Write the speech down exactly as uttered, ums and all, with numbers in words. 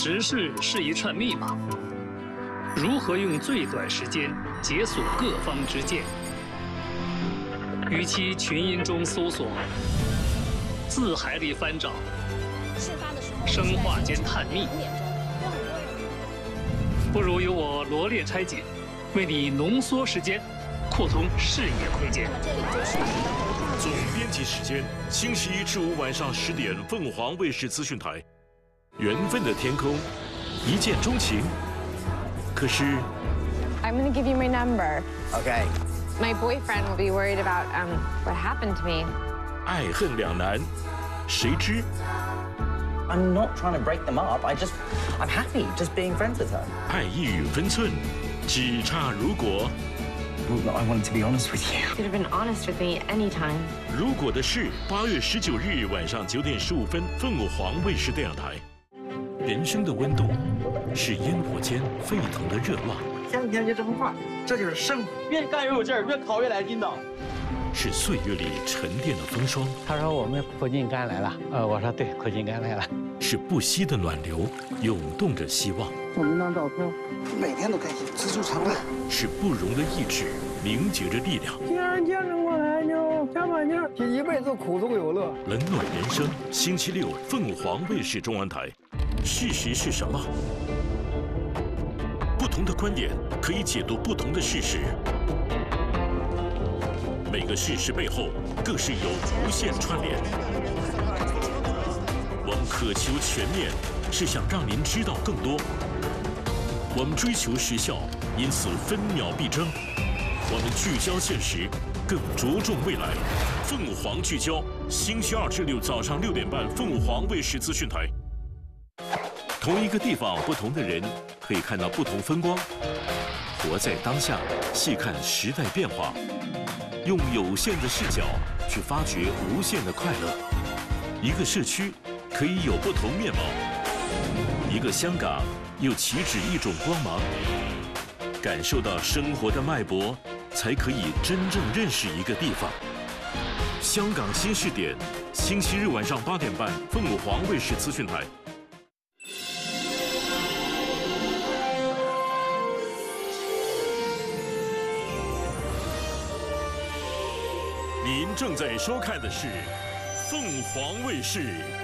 时事是一串密码，如何用最短时间解锁各方之见？与其群音中搜索，字海里翻找，生化间探秘，不如由我罗列拆解，为你浓缩时间，扩通视野空间。 总编辑时间，星期一至五晚上十点，凤凰卫视资讯台。缘分的天空，一见钟情。可是 I'm gonna give you my number. Okay. My boyfriend will be worried about um what happened to me. 爱恨两难，谁知 I'm not trying to break them up. I just, I'm happy just being friends with her. 爱意与分寸，只差如果。 Well, I wanted to be honest with you. You could have been honest with me anytime. 如果的事，八月十九日晚上九点十五分，凤凰卫视电视台。人生的温度，是烟火间沸腾的热浪。 前几天就这幅画，这就是生活，越干越有劲儿，越烤越来劲道。 是岁月里沉淀的风霜。 他说我们苦尽甘来了，呃，我说对，苦尽甘来了。 是不息的暖流，涌动着希望。 我们那照片，每天都开心，知足常乐。 是不容的意志，凝结着力量。 既然坚持过来，就加把劲儿，这一辈子苦中有乐。 冷暖人生，星期六凤凰卫视中文台。事实是什么？不同的观点可以解读不同的事实。 每个事实背后，更是有无限串联。我们渴求全面，是想让您知道更多。我们追求时效，因此分秒必争。我们聚焦现实，更着重未来。凤凰聚焦，星期二至六早上六点半，凤凰卫视资讯台。同一个地方，不同的人，可以看到不同风光。活在当下，细看时代变化。 用有限的视角去发掘无限的快乐。一个社区可以有不同面貌，一个香港又岂止一种光芒？感受到生活的脉搏，才可以真正认识一个地方。香港新视点，星期日晚上八点半，凤凰卫视资讯台。 您正在收看的是凤凰卫视